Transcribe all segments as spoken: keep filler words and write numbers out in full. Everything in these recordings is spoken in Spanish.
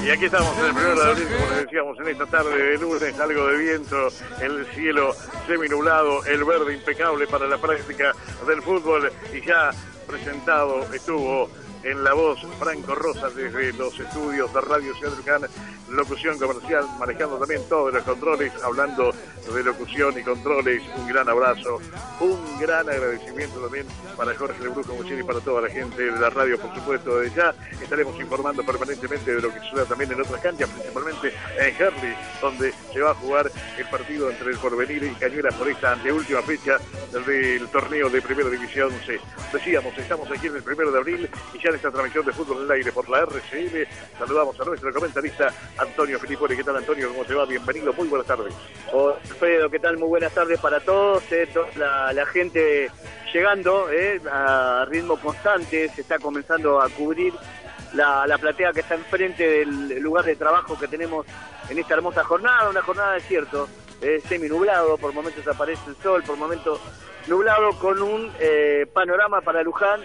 Y aquí estamos en el primero de abril, como les decíamos, en esta tarde de lunes, algo de viento, el cielo seminublado, el verde impecable para la práctica del fútbol, y ya presentado estuvo en la voz Franco Rosa desde los estudios de Radio Ciudad de Luján, locución comercial, manejando también todos los controles, hablando de locución y controles. Un gran abrazo, un gran agradecimiento también para Jorge Lebrujo Muchini y para toda la gente de la radio, por supuesto. Desde ya estaremos informando permanentemente de lo que suceda también en otras canchas, principalmente en Herli, donde se va a jugar el partido entre el Porvenir y Cañuelas por esta anteúltima fecha del torneo de Primera División C. Decíamos, estamos aquí en el primero de abril y ya en esta transmisión de fútbol en el aire por la R C L saludamos a nuestro comentarista Antonio Filipone. ¿Qué tal, Antonio? ¿Cómo te va? Bienvenido, muy buenas tardes. Hola, Alfredo, ¿qué tal? Muy buenas tardes para todos, eh, toda la, la gente llegando eh, a ritmo constante, se está comenzando a cubrir la, la platea que está enfrente del lugar de trabajo que tenemos en esta hermosa jornada, una jornada de cierto, eh, semi-nublado, por momentos aparece el sol, por momentos nublado, con un eh, panorama para Luján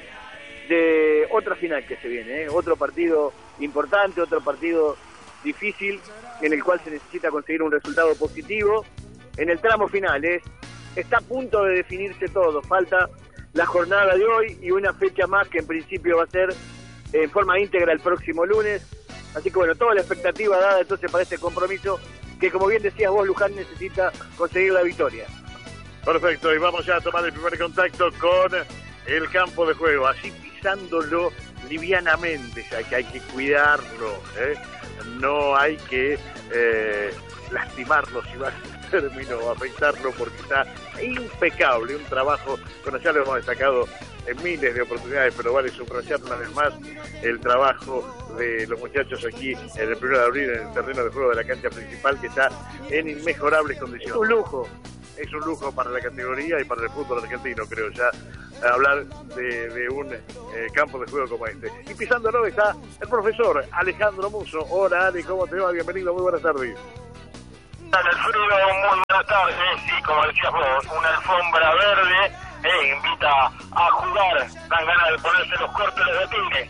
de otra final que se viene, ¿eh? Otro partido importante, otro partido difícil, en el cual se necesita conseguir un resultado positivo. En el tramo final, ¿eh? Está a punto de definirse todo, falta la jornada de hoy y una fecha más que en principio va a ser en forma íntegra el próximo lunes. Así que bueno, toda la expectativa dada entonces para este compromiso, que como bien decías vos, Luján necesita conseguir la victoria. Perfecto, y vamos ya a tomar el primer contacto con el campo de juego, así pisándolo livianamente, ya que hay que cuidarlo, ¿eh? No hay que eh, lastimarlo, si va a término, afectarlo, porque está impecable, un trabajo, bueno, ya lo hemos destacado en miles de oportunidades, pero vale subrayar una vez más el trabajo de los muchachos aquí en el primero de abril en el terreno de juego de la cancha principal, que está en inmejorables condiciones. Un lujo. Es un lujo para la categoría y para el fútbol argentino, creo ya, hablar de, de un eh, campo de juego como este. Y pisándolo está el profesor Alejandro Musso. Hola, Ale, ¿cómo te va? Bienvenido, muy buenas tardes. Alfredo, muy buenas tardes. Sí, como decías vos, una alfombra verde eh, invita a jugar, dan ganas de ponerse los cortes de tigre.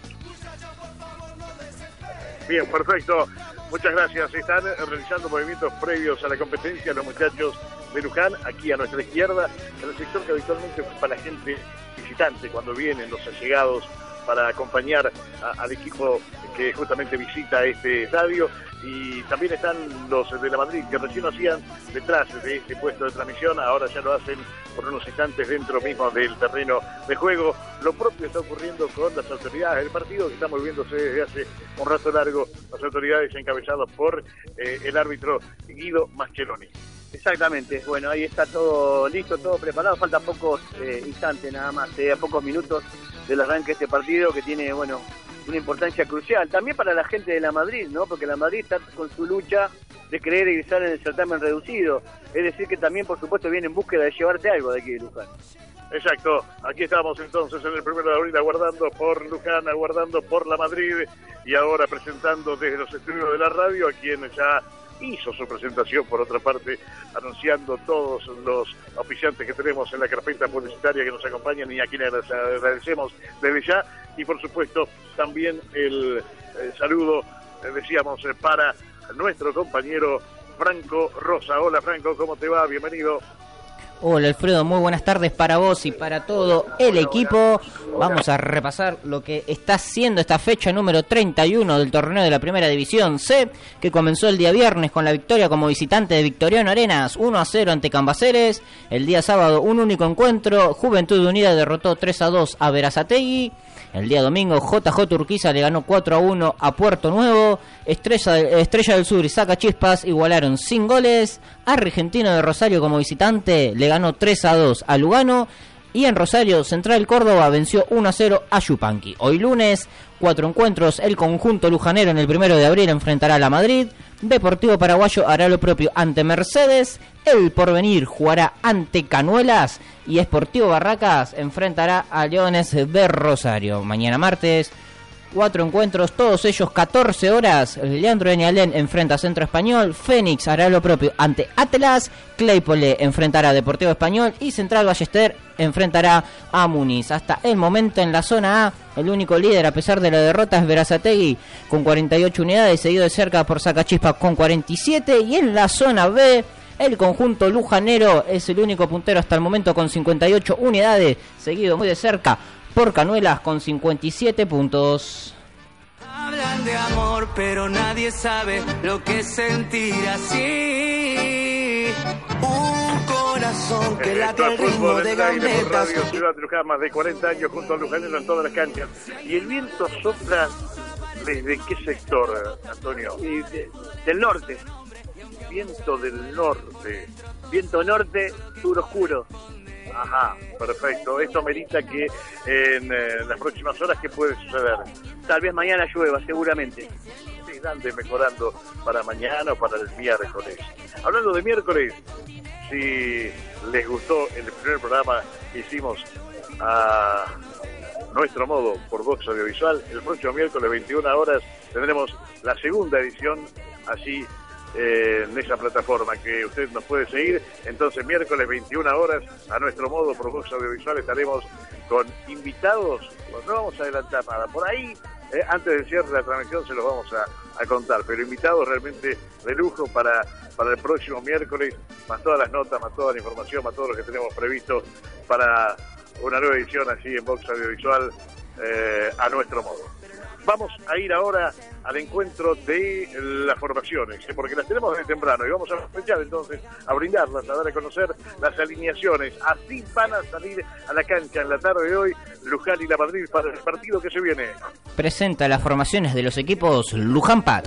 Bien, perfecto. Muchas gracias. Están realizando movimientos previos a la competencia los muchachos de Luján, aquí a nuestra izquierda, en el sector que habitualmente ocupa la gente visitante cuando vienen los allegados para acompañar a, al equipo que justamente visita este estadio. Y también están los de la Madrid, que recién hacían detrás de este puesto de transmisión, ahora ya lo hacen por unos instantes dentro mismo del terreno de juego. Lo propio está ocurriendo con las autoridades del partido, que están moviéndose desde hace un rato largo, las autoridades encabezadas por eh, el árbitro Guido Mascheroni. Exactamente, bueno, ahí está todo listo, todo preparado, faltan pocos eh, instantes nada más, eh, a pocos minutos del arranque de este partido, que tiene, bueno, una importancia crucial, también para la gente de la Madrid, ¿no? Porque la Madrid está con su lucha de querer ingresar en el certamen reducido, es decir que también, por supuesto, viene en búsqueda de llevarse algo de aquí de Luján. Exacto, aquí estamos entonces en el primero de abril aguardando por Luján, aguardando por la Madrid, y ahora presentando desde los estudios de la radio a quien ya hizo su presentación, por otra parte, anunciando todos los oficiantes que tenemos en la carpeta publicitaria que nos acompañan y a quienes les agradecemos desde ya, y por supuesto también el, el saludo, eh, decíamos, eh, para nuestro compañero Franco Rosa. Hola Franco, ¿cómo te va? Bienvenido. Hola Alfredo, muy buenas tardes para vos y para todo el equipo. Vamos a repasar lo que está siendo esta fecha número treinta y uno del torneo de la Primera División C, que comenzó el día viernes con la victoria como visitante de Victoriano Arenas uno a cero ante Cambaceres. El día sábado un único encuentro, Juventud Unida derrotó tres a dos a Berazategui. El día domingo J J Urquiza le ganó cuatro a uno a Puerto Nuevo. Estrella, Estrella del Sur y Sacachispas igualaron sin goles. Argentino de Rosario como visitante le ganó tres a dos a Lugano. Y en Rosario, Central Córdoba venció uno a cero a Yupanqui. Hoy lunes, cuatro encuentros. El conjunto lujanero en el primero de abril enfrentará a la Madrid. Deportivo Paraguayo hará lo propio ante Mercedes. El Porvenir jugará ante Cañuelas. Y Sportivo Barracas enfrentará a Leones de Rosario. Mañana martes, Cuatro encuentros, todos ellos catorce horas. Leandro Eñalén enfrenta a Centro Español, Fénix hará lo propio ante Atlas, Claypole enfrentará a Deportivo Español y Central Ballester enfrentará a Muniz. Hasta el momento en la zona A, el único líder a pesar de la derrota es Berazategui con cuarenta y ocho unidades, seguido de cerca por Sacachispas con cuarenta y siete, y en la zona B el conjunto lujanero es el único puntero hasta el momento con cincuenta y ocho unidades, seguido muy de cerca por Canuelas con cincuenta y siete puntos. Hablan de amor, pero nadie sabe lo que es sentir así. Un corazón que late al ritmo de gambetas. Radio Ciudad de Luján, más de cuarenta años junto al lujanero en todas las canchas. ¿Y el viento sopla desde qué sector, Antonio? Y de, del norte. Viento del norte. Viento norte, sur oscuro. Ajá, perfecto. Esto merita que en eh, las próximas horas, ¿qué puede suceder? Tal vez mañana llueva, seguramente. Sí, ande mejorando para mañana o para el miércoles. Hablando de miércoles, si les gustó el primer programa que hicimos a nuestro modo por Vox Audiovisual, el próximo miércoles veintiuna horas tendremos la segunda edición, así Eh, en esa plataforma que usted nos puede seguir. Entonces miércoles veintiuna horas a nuestro modo por Vox Audiovisual estaremos con invitados. Pues no vamos a adelantar nada por ahí, eh, antes del cierre de la transmisión se los vamos a, a contar, pero invitados realmente de lujo para, para el próximo miércoles, más todas las notas, más toda la información, más todo lo que tenemos previsto para una nueva edición así en Vox Audiovisual, eh, a nuestro modo. Vamos a ir ahora al encuentro de las formaciones, porque las tenemos desde temprano y vamos a aprovechar entonces a brindarlas, a dar a conocer las alineaciones. Así van a salir a la cancha en la tarde de hoy Luján y La Madrid para el partido que se viene. Presenta las formaciones de los equipos Luján Pat.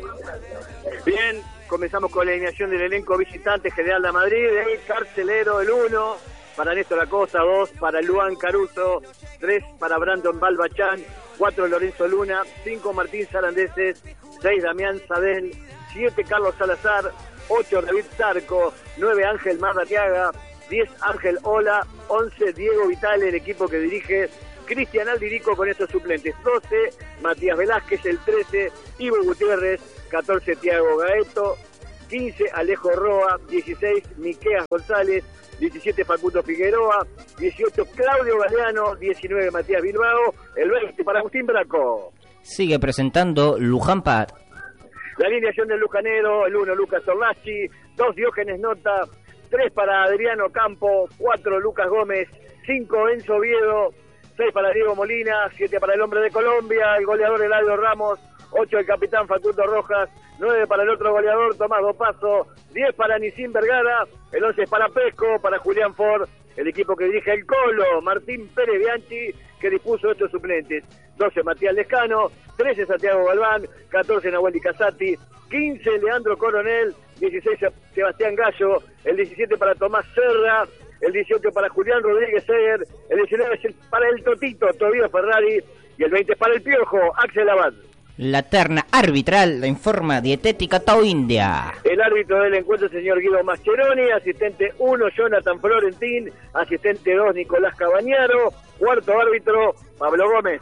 Bien, comenzamos con la alineación del elenco visitante. General La Madrid, el Carcelero, el uno, para Néstor Acosta, dos para Luan Caruso, tres para Brandon Balbachán, cuatro Lorenzo Luna, cinco Martín Sarandeses, seis Damián Sadel, siete Carlos Salazar, ocho David Zarco, nueve Ángel Marratiaga, diez Ángel Ola, once Diego Vitale, el equipo que dirige Cristian Aldirico con estos suplentes, doce Matías Velázquez, el trece Ivo Gutiérrez, catorce Tiago Gaeto, quince Alejo Roa, dieciséis Miqueas González, diecisiete Facundo Figueroa, dieciocho Claudio Galeano, diecinueve Matías Bilbao, el veinte para Agustín Braco. Sigue presentando Luján Pat. La alineación del lujanero, el uno Lucas Orlachi, dos Diógenes Nota, tres para Adriano Campo, cuatro Lucas Gómez, cinco Enzo Oviedo, seis para Diego Molina, siete para el hombre de Colombia, el goleador Eladio Ramos, ocho el capitán Facundo Rojas, nueve para el otro goleador Tomás Dopazo, diez para Nisín Vergara, el once es para Pesco, para Julián Ford, el equipo que dirige el Colo, Martín Pérez Bianchi, que dispuso estos suplentes, doce Matías Lescano, trece Santiago Galván, catorce Nahuel Di Casati, quince Leandro Coronel, dieciséis Sebastián Gallo, el diecisiete para Tomás Serra, el dieciocho para Julián Rodríguez Seger, el diecinueve es para el Totito, Tobío Ferrari, y el veinte para el Piojo, Axel Abad. La terna arbitral la informa Dietética Tao India. El árbitro del encuentro, señor Guido Mascheroni, asistente uno, Jonathan Florentín, asistente dos, Nicolás Cabañaro, cuarto árbitro, Pablo Gómez.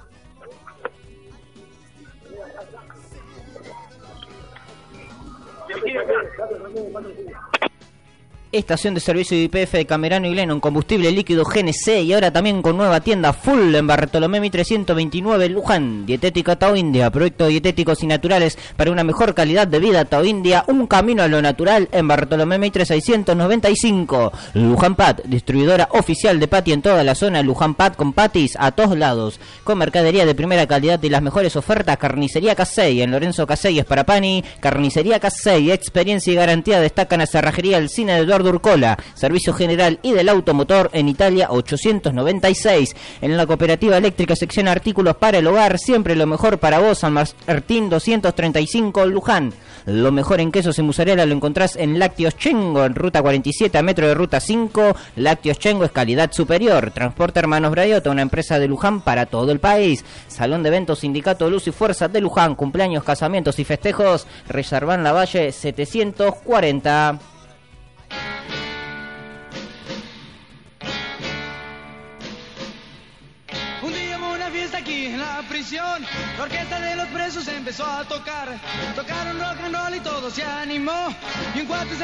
Estación de servicio de Y P F de Camerano y Lennon, combustible líquido G N C y ahora también con nueva tienda full en Bartolomé Mitre ciento veintinueve Luján. Dietética Tao India, productos dietéticos y naturales para una mejor calidad de vida. Tao India, un camino a lo natural en Bartolomé Mitre seiscientos noventa y cinco. Luján Pat, distribuidora oficial de Pati en toda la zona. Luján Pat con patis a todos lados, con mercadería de primera calidad y las mejores ofertas. Carnicería Casey en Lorenzo Casey es para Pani. Carnicería Casey, experiencia y garantía destacan a Cerrajería El Cine de Eduardo Urcola, servicio general y del automotor en Italia ochocientos noventa y seis. En la cooperativa eléctrica sección artículos para el hogar, siempre lo mejor para vos. San Martín doscientos treinta y cinco Luján. Lo mejor en quesos y mozzarella lo encontrás en Lácteos Chengo, en ruta cuarenta y siete a metro de ruta cinco. Lácteos Chengo es calidad superior. Transporte Hermanos Brayota, una empresa de Luján para todo el país. Salón de eventos Sindicato Luz y Fuerza de Luján, cumpleaños, casamientos y festejos. Reservan La Valle setecientos cuarenta. aquí en la prisión. La orquesta de los presos empezó a tocar. Tocaron rock and roll y todo se animó. Y un cuate se